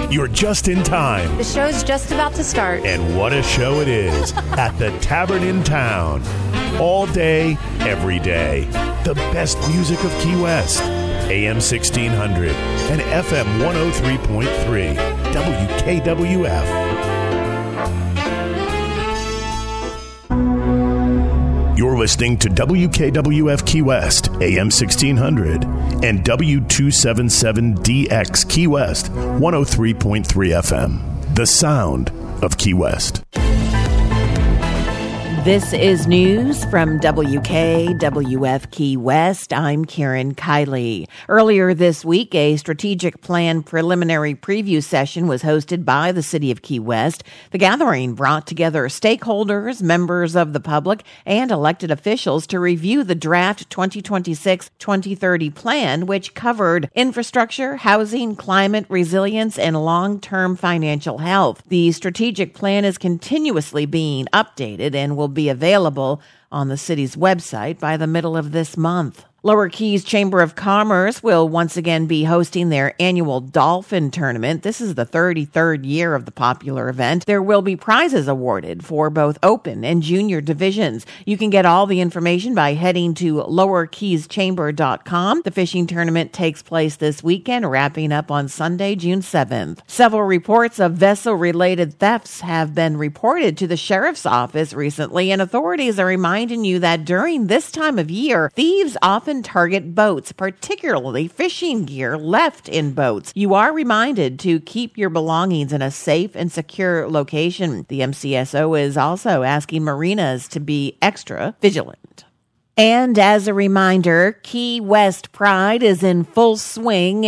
You're just in time. The show's just about to start. And what a show it is at the Tavern in Town. All day, every day. The best music of Key West. AM 1600 and FM 103.3. WKWF. You're listening to WKWF Key West, AM 1600, and W277DX Key West, 103.3 FM. The sound of Key West. This is news from WKWF Key West. I'm Karen Kiley. Earlier this week, a strategic plan preliminary preview session was hosted by the City of Key West. The gathering brought together stakeholders, members of the public, and elected officials to review the draft 2026-2030 plan, which covered infrastructure, housing, climate resilience, and long-term financial health. The strategic plan is continuously being updated and will be available on the city's website by the middle of this month. Lower Keys Chamber of Commerce will once again be hosting their annual Dolphin Tournament. This is the 33rd year of the popular event. There will be prizes awarded for both open and junior divisions. You can get all the information by heading to lowerkeyschamber.com. The fishing tournament takes place this weekend, wrapping up on Sunday, June 7th. Several reports of vessel-related thefts have been reported to the sheriff's office recently, and authorities are reminding you that during this time of year, thieves often target boats, particularly fishing gear left in boats. You are reminded to keep your belongings in a safe and secure location. The MCSO is also asking marinas to be extra vigilant. And as a reminder, Key West Pride is in full swing